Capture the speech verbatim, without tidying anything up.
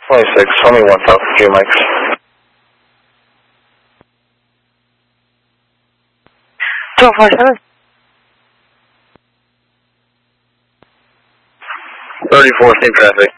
twenty-six, twenty one South Q Mike's. twelve four seven. thirty-four, same traffic.